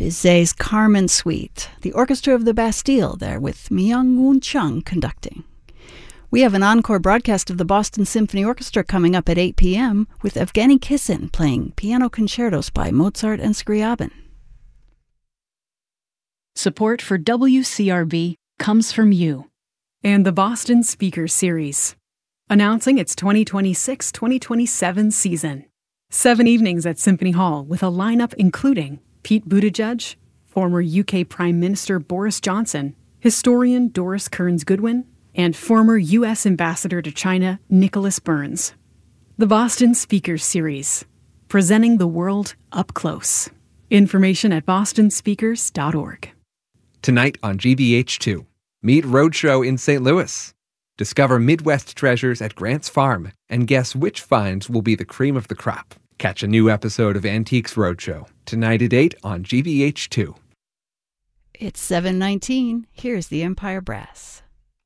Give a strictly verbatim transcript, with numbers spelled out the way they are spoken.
Bizet's Carmen Suite, the Orchestra of the Bastille there with Myung-Whun Chung conducting. We have an encore broadcast of the Boston Symphony Orchestra coming up at eight p.m. with Evgeny Kissin playing piano concertos by Mozart and Scriabin. Support for W C R B comes from you and the Boston Speakers Series, announcing its twenty twenty-six twenty twenty-seven season. Seven evenings at Symphony Hall with a lineup including Pete Buttigieg, former U K Prime Minister Boris Johnson, historian Doris Kearns Goodwin, and former U S Ambassador to China Nicholas Burns. The Boston Speakers Series, presenting the world up close. Information at boston speakers dot org. Tonight on G B H two, meet Roadshow in Saint Louis. Discover Midwest treasures at Grant's Farm and guess which finds will be the cream of the crop. Catch a new episode of Antiques Roadshow tonight at eight on G B H two. It's seven nineteen. Here's the Empire Brass.